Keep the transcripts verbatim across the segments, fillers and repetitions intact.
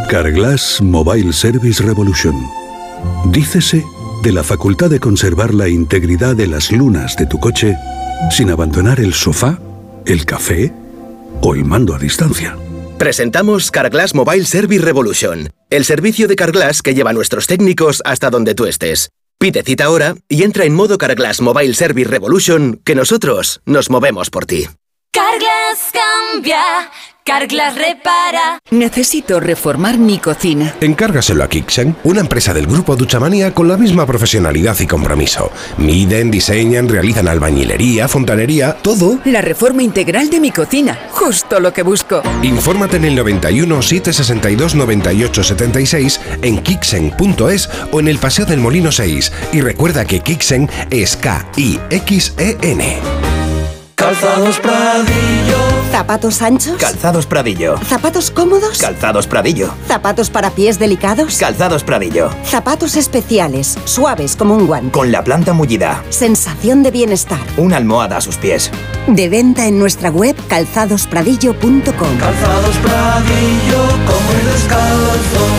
Carglass Mobile Service Revolution. Dícese de la facultad de conservar la integridad de las lunas de tu coche sin abandonar el sofá, el café o el mando a distancia. Presentamos Carglass Mobile Service Revolution, el servicio de Carglass que lleva a nuestros técnicos hasta donde tú estés. Pide cita ahora y entra en modo Carglass Mobile Service Revolution, que nosotros nos movemos por ti. Carglass cambia, Carglass repara. Necesito reformar mi cocina. Encárgaselo a Kixen, una empresa del grupo Duchamania con la misma profesionalidad y compromiso. Miden, diseñan, realizan albañilería, fontanería, todo. La reforma integral de mi cocina, justo lo que busco. Infórmate en el noventa y uno, setecientos sesenta y dos, noventa y ocho setenta y seis, en kixen punto es o en el Paseo del Molino seis. Y recuerda que Kixen es K I X E N. Calzados Pradillo. ¿Zapatos anchos? Calzados Pradillo. ¿Zapatos cómodos? Calzados Pradillo. ¿Zapatos para pies delicados? Calzados Pradillo. Zapatos especiales, suaves como un guante. Con la planta mullida. Sensación de bienestar. Una almohada a sus pies. De venta en nuestra web calzados pradillo punto com. Calzados Pradillo, como el descalzo.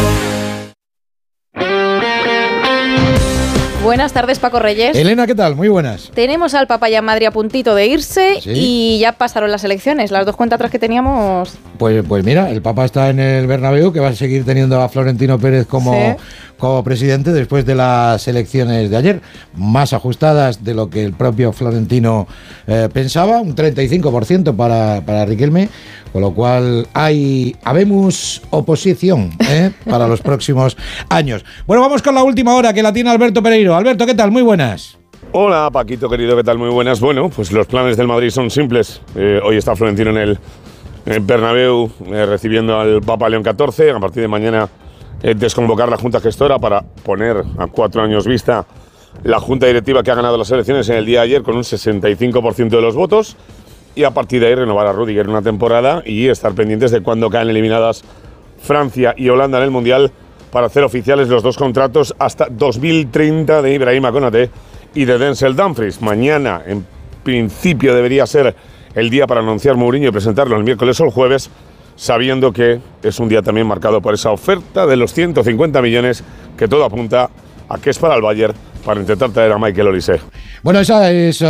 Buenas tardes, Paco Reyes. Elena, ¿qué tal? Muy buenas. Tenemos al Papa ya en Madrid a puntito de irse. ¿Sí? Y ya pasaron las elecciones. Las dos cuentas atrás que teníamos. Pues, pues mira, el Papa está en el Bernabéu, que va a seguir teniendo a Florentino Pérez como, ¿sí? como presidente después de las elecciones de ayer, más ajustadas de lo que el propio Florentino eh, pensaba, un treinta y cinco por ciento para, para Riquelme, con lo cual hay habemos oposición ¿eh? para los próximos años. Bueno, vamos con la última hora, que la tiene Alberto Pereiro. Alberto, ¿qué tal? Muy buenas. Hola, Paquito, querido, ¿qué tal? Muy buenas. Bueno, pues los planes del Madrid son simples. Eh, hoy está Florentino en el, en el Bernabéu eh, recibiendo al Papa León catorce. A partir de mañana eh, desconvocar la Junta Gestora para poner a cuatro años vista la Junta Directiva que ha ganado las elecciones en el día de ayer con un sesenta y cinco por ciento de los votos. Y a partir de ahí renovar a Rudiger una temporada y estar pendientes de cuándo caen eliminadas Francia y Holanda en el Mundial para hacer oficiales los dos contratos hasta dos mil treinta de Ibrahima Konaté y de Denzel Dumfries. Mañana, en principio, debería ser el día para anunciar Mourinho y presentarlo el miércoles o el jueves, sabiendo que es un día también marcado por esa oferta de los ciento cincuenta millones que todo apunta a que es para el Bayern, para intentar traer a Michael Olise. Bueno, esa es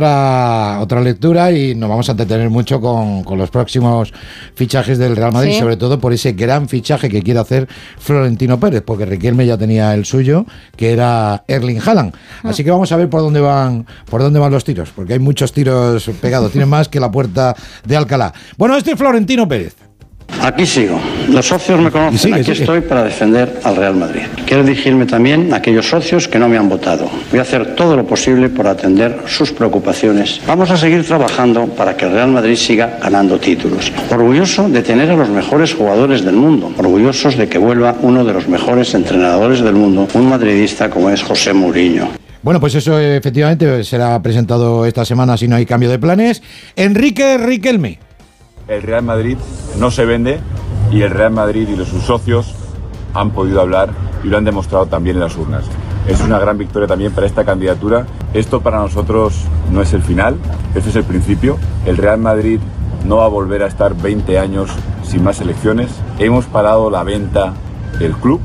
otra otra lectura y nos vamos a entretener mucho con, con los próximos fichajes del Real Madrid, ¿sí? Sobre todo por ese gran fichaje que quiere hacer Florentino Pérez, porque Riquelme ya tenía el suyo, que era Erling Haaland. Ah. Así que vamos a ver por dónde van por dónde van los tiros, porque hay muchos tiros pegados, tienen más que la puerta de Alcalá. Bueno, este es Florentino Pérez. Aquí sigo. Los socios me conocen. Sigue, Aquí sigue. Estoy para defender al Real Madrid. Quiero dirigirme también a aquellos socios que no me han votado. Voy a hacer todo lo posible por atender sus preocupaciones. Vamos a seguir trabajando para que el Real Madrid siga ganando títulos. Orgulloso de tener a los mejores jugadores del mundo. Orgullosos de que vuelva uno de los mejores entrenadores del mundo, un madridista como es José Mourinho. Bueno, pues eso efectivamente será presentado esta semana si no hay cambio de planes. Enrique Riquelme. El Real Madrid no se vende y el Real Madrid y los sus socios han podido hablar y lo han demostrado también en las urnas. Es una gran victoria también para esta candidatura. Esto para nosotros no es el final, este es el principio. El Real Madrid no va a volver a estar veinte años sin más elecciones. Hemos parado la venta del club,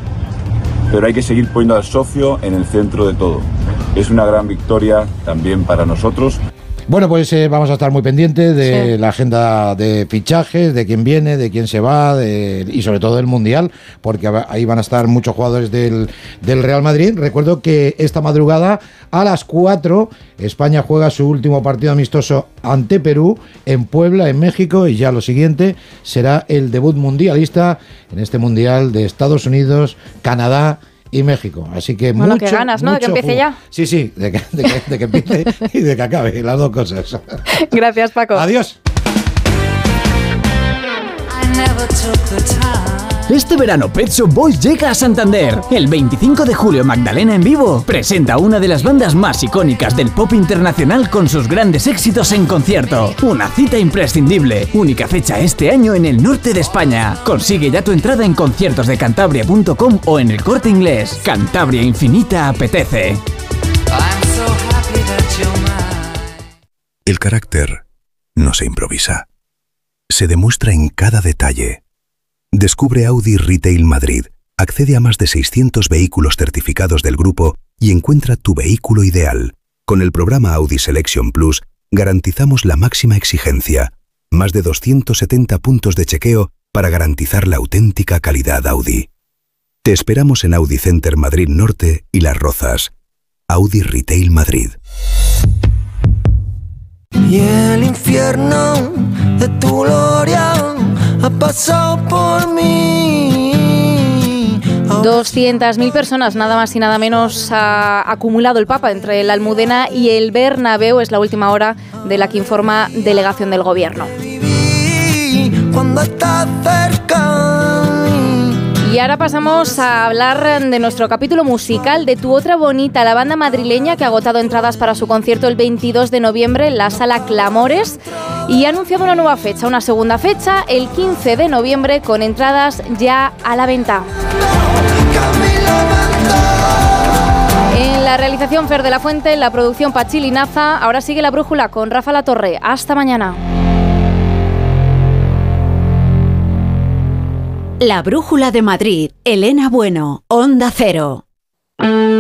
pero hay que seguir poniendo al socio en el centro de todo. Es una gran victoria también para nosotros. Bueno, pues eh, vamos a estar muy pendientes de sí. la agenda de fichajes, de quién viene, de quién se va de, y sobre todo del Mundial, porque ahí van a estar muchos jugadores del, del Real Madrid. Recuerdo que esta madrugada a las cuatro España juega su último partido amistoso ante Perú en Puebla, en México, y ya lo siguiente será el debut mundialista en este Mundial de Estados Unidos, Canadá y México, así que bueno, mucho, que ganas, ¿no? De que empiece jugo. ya. Sí, sí, de que, de, que, de que empiece y de que acabe, las dos cosas. Gracias, Paco. Adiós. Este verano Pet Shop Boys llega a Santander. El veinticinco de julio Magdalena en vivo presenta una de las bandas más icónicas del pop internacional con sus grandes éxitos en concierto. Una cita imprescindible. Única fecha este año en el norte de España. Consigue ya tu entrada en conciertos de cantabria punto com o en El Corte Inglés. Cantabria Infinita apetece. El carácter no se improvisa. Se demuestra en cada detalle. Descubre Audi Retail Madrid. Accede a más de seiscientos vehículos certificados del grupo y encuentra tu vehículo ideal. Con el programa Audi Selection Plus garantizamos la máxima exigencia. Más de doscientos setenta puntos de chequeo para garantizar la auténtica calidad Audi. Te esperamos en Audi Center Madrid Norte y Las Rozas. Audi Retail Madrid. Y el infierno de tu gloria ha pasado por mí. doscientas mil personas, nada más y nada menos, ha acumulado el Papa entre la Almudena y el Bernabéu. Es la última hora de la que informa delegación del Gobierno. Cuando estás cerca. Y ahora pasamos a hablar de nuestro capítulo musical, de Tu Otra Bonita, la banda madrileña que ha agotado entradas para su concierto el veintidós de noviembre en la Sala Clamores y ha anunciado una nueva fecha, una segunda fecha, el quince de noviembre, con entradas ya a la venta. En la realización Fer de la Fuente, en la producción Pachilinaza. Ahora sigue La Brújula con Rafa Latorre. Hasta mañana. La Brújula de Madrid, Elena Bueno, Onda Cero.